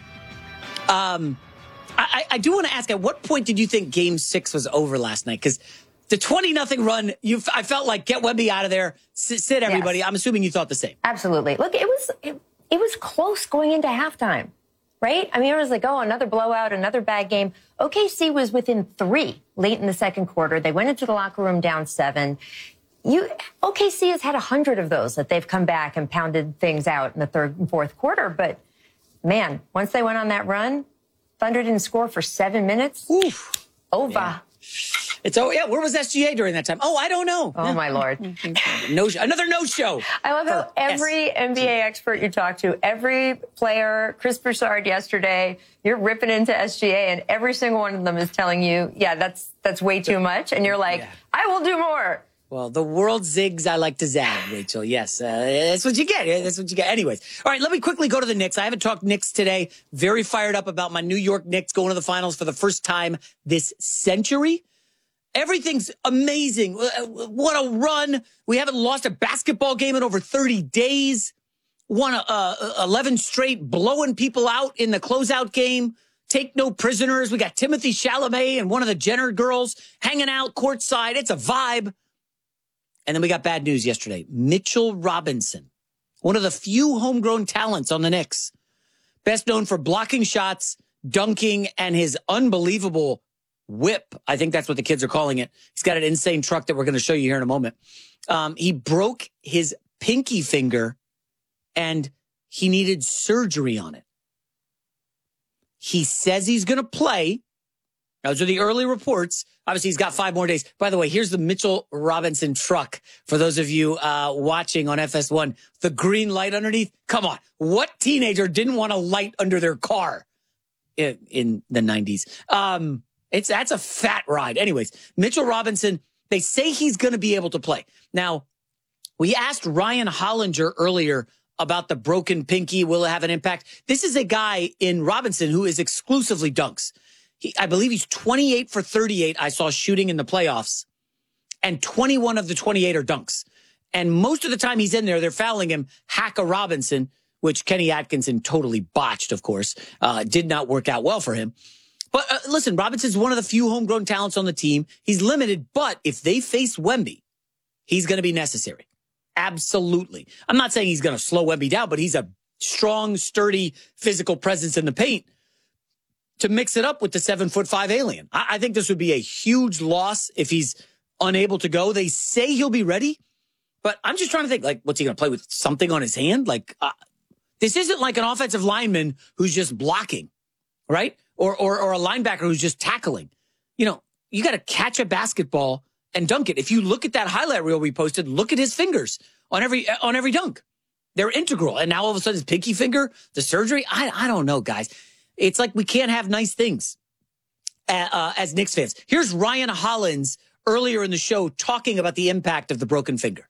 I do want to ask, at what point did you think Game 6 was over last night? Because the 20-0 run, I felt like get Wemby out of there, sit everybody. Yes. I'm assuming you thought the same. Absolutely. Look, it was close going into halftime, right? I mean, it was like, oh, another blowout, another bad game. OKC was within 3 late in the second quarter. They went into the locker room down 7. OKC has had 100 of those that they've come back and pounded things out in the third and fourth quarter. But, man, once they went on that run, Thunder didn't score for 7 minutes. Oof. Over. Yeah. Where was SGA during that time? Oh, I don't know. Oh, my Lord. Another no-show. I love how every NBA expert you talk to, every player, Chris Broussard yesterday, you're ripping into SGA, and every single one of them is telling you, yeah, that's way too much. And you're like, I will do more. Well, the world zigs, I like to zag, Rachel. Yes, that's what you get. That's what you get. Anyways, all right, let me quickly go to the Knicks. I haven't talked Knicks today. Very fired up about my New York Knicks going to the finals for the first time this century. Everything's amazing. What a run. We haven't lost a basketball game in over 30 days. Won 11 straight, blowing people out in the closeout game. Take no prisoners. We got Timothy Chalamet and one of the Jenner girls hanging out courtside. It's a vibe. And then we got bad news yesterday. Mitchell Robinson, one of the few homegrown talents on the Knicks. Best known for blocking shots, dunking, and his unbelievable whip. I think that's what the kids are calling it. He's got an insane truck that we're going to show you here in a moment. He broke his pinky finger, and he needed surgery on it. He says he's going to play, Those are the early reports. Obviously, he's got 5 more days. By the way, here's the Mitchell Robinson truck. For those of you watching on FS1, the green light underneath. Come on. What teenager didn't want a light under their car in the 90s? That's a fat ride. Anyways, Mitchell Robinson, they say he's going to be able to play. Now, we asked Ryan Hollinger earlier about the broken pinky. Will it have an impact? This is a guy in Robinson who is exclusively dunks. I believe he's 28 for 38. I saw shooting in the playoffs, and 21 of the 28 are dunks. And most of the time he's in there, they're fouling him. Hacka Robinson, which Kenny Atkinson totally botched, of course, did not work out well for him. But listen, Robinson's one of the few homegrown talents on the team. He's limited, but if they face Wemby, he's going to be necessary. Absolutely. I'm not saying he's going to slow Wemby down, but he's a strong, sturdy, physical presence in the paint to mix it up with the 7'5" alien. I think this would be a huge loss if he's unable to go. They say he'll be ready, but I'm just trying to think, like, what's he going to play with? Something on his hand? Like, this isn't like an offensive lineman who's just blocking, right? Or a linebacker who's just tackling. You know, you got to catch a basketball and dunk it. If you look at that highlight reel we posted, look at his fingers on every dunk. They're integral. And now all of a sudden his pinky finger, the surgery, I don't know, guys. It's like we can't have nice things as Knicks fans. Here's Ryan Hollins earlier in the show talking about the impact of the broken finger.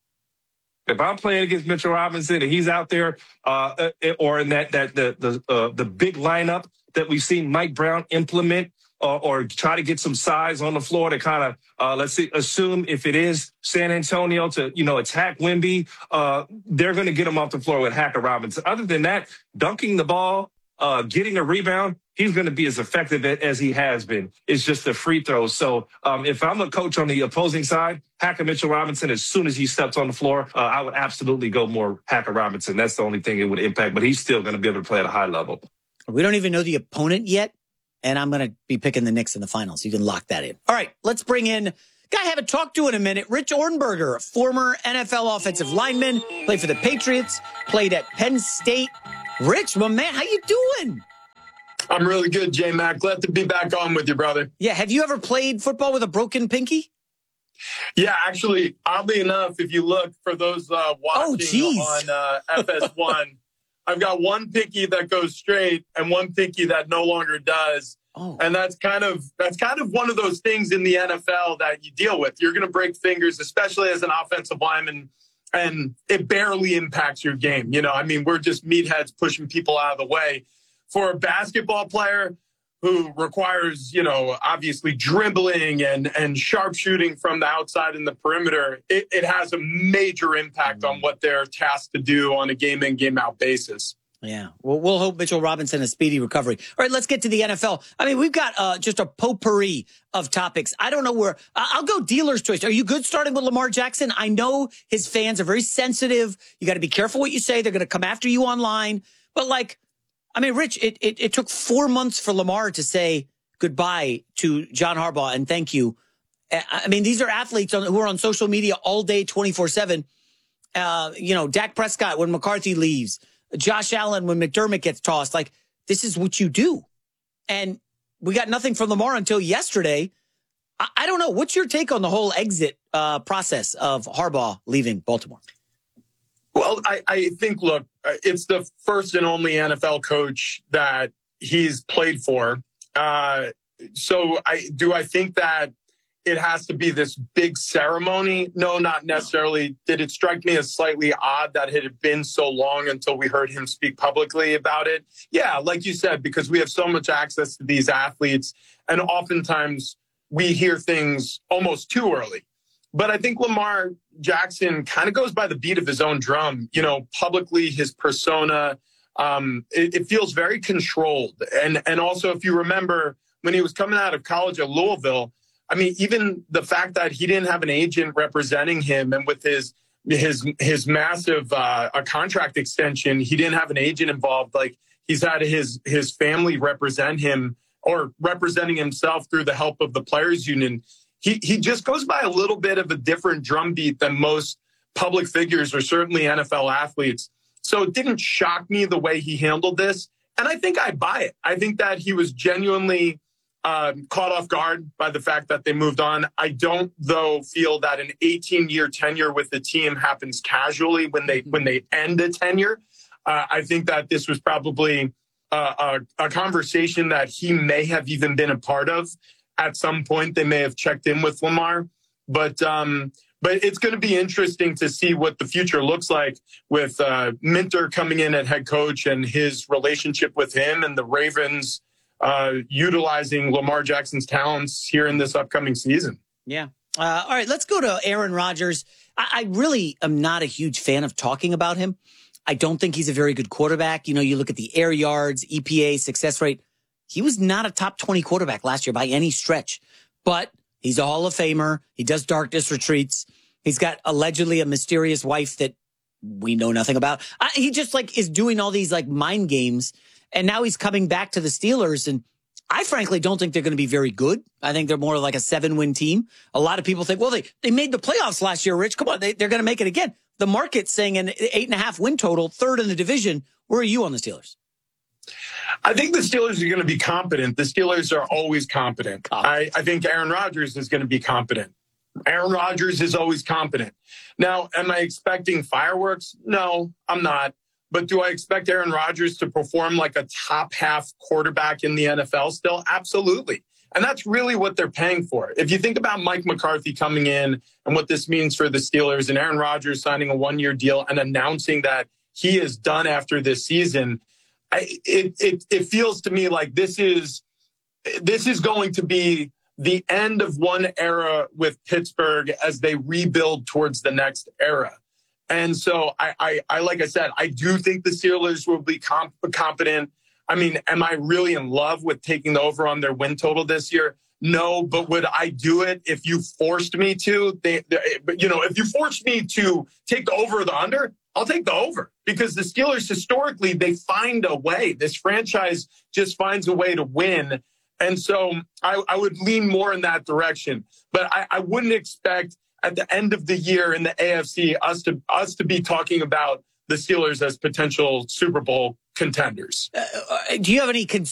If I'm playing against Mitchell Robinson and he's out there, or in the big lineup that we've seen Mike Brown implement, or try to get some size on the floor to kind of, assume if it is San Antonio to, attack Wemby, they're going to get him off the floor with Hacka Robinson. Other than that, dunking the ball, getting a rebound, he's going to be as effective as he has been. It's just the free throws. So if I'm a coach on the opposing side, Hacka Mitchell Robinson, as soon as he steps on the floor, I would absolutely go more Hacka Robinson. That's the only thing it would impact, but he's still going to be able to play at a high level. We don't even know the opponent yet, and I'm going to be picking the Knicks in the finals. You can lock that in. All right, let's bring in guy I haven't talked to in a minute, Rich Ohrnberger, former NFL offensive lineman, played for the Patriots, played at Penn State. Rich, my man, how you doing? I'm really good, J-Mac. Glad to be back on with you, brother. Yeah, have you ever played football with a broken pinky? Yeah, actually, oddly enough, if you look for those watching on FS1, I've got one pinky that goes straight and one pinky that no longer does. Oh. And that's kind of one of those things in the NFL that you deal with. You're going to break fingers, especially as an offensive lineman, and it barely impacts your game. We're just meatheads pushing people out of the way. For a basketball player who requires, obviously dribbling and sharpshooting from the outside in the perimeter, it has a major impact on what they're tasked to do on a game-in, game-out basis. Yeah, well, we'll hope Mitchell Robinson a speedy recovery. All right, let's get to the NFL. We've got just a potpourri of topics. I don't know where. I'll go dealer's choice. Are you good starting with Lamar Jackson? I know his fans are very sensitive. You got to be careful what you say. They're going to come after you online. But Rich, it took 4 months for Lamar to say goodbye to John Harbaugh and thank you. These are athletes who are on social media all day, 24/7. Dak Prescott when McCarthy leaves. Josh Allen when McDermott gets tossed. This is what you do. And we got nothing from Lamar until yesterday. I don't know. What's your take on the whole exit process of Harbaugh leaving Baltimore? Well, I think, look, it's the first and only NFL coach that he's played for. So I think that it has to be this big ceremony? No, not necessarily. Did it strike me as slightly odd that it had been so long until we heard him speak publicly about it? Yeah, like you said, because we have so much access to these athletes, and oftentimes we hear things almost too early. But I think Lamar Jackson kind of goes by the beat of his own drum. Publicly, his persona, it feels very controlled. And also, if you remember, when he was coming out of college at Louisville, even the fact that he didn't have an agent representing him, and with his massive contract extension, he didn't have an agent involved. He's had his family represent him, or representing himself through the help of the players union. He just goes by a little bit of a different drumbeat than most public figures, or certainly NFL athletes. So it didn't shock me the way he handled this. And I think I buy it. I think that he was genuinely caught off guard by the fact that they moved on. I don't, though, feel that an 18-year tenure with the team happens casually when they end a tenure. I think that this was probably a conversation that he may have even been a part of. At some point, they may have checked in with Lamar. But it's going to be interesting to see what the future looks like with Minter coming in at head coach and his relationship with him and the Ravens utilizing Lamar Jackson's talents here in this upcoming season. Yeah. All right, let's go to Aaron Rodgers. I really am not a huge fan of talking about him. I don't think he's a very good quarterback. You know, you look at the air yards, EPA, success rate. He was not a top 20 quarterback last year by any stretch, but he's a Hall of Famer. He does darkness retreats. He's got allegedly a mysterious wife that we know nothing about. He just is doing all these mind games. And now he's coming back to the Steelers. And I frankly don't think they're going to be very good. I think they're more like a 7-win team. A lot of people think, well, they made the playoffs last year, Rich. Come on, they're going to make it again. The market's saying an 8.5 win total, third in the division. Where are you on the Steelers? I think the Steelers are going to be competent. The Steelers are always competent. I think Aaron Rodgers is going to be competent. Aaron Rodgers is always competent. Now, am I expecting fireworks? No, I'm not. But do I expect Aaron Rodgers to perform like a top half quarterback in the NFL still? Absolutely. And that's really what they're paying for. If you think about Mike McCarthy coming in and what this means for the Steelers and Aaron Rodgers signing a 1-year deal and announcing that he is done after this season, it feels to me like this is going to be the end of one era with Pittsburgh as they rebuild towards the next era. And so I like I said, I do think the Steelers will be competent. I mean, am I really in love with taking the over on their win total this year? No, but would I do it if you forced me to? If you forced me to take the over or the under, I'll take the over, because the Steelers historically, they find a way. This franchise just finds a way to win. And so I would lean more in that direction. But I wouldn't expect at the end of the year in the AFC us to be talking about the Steelers as potential Super Bowl contenders. Do you have any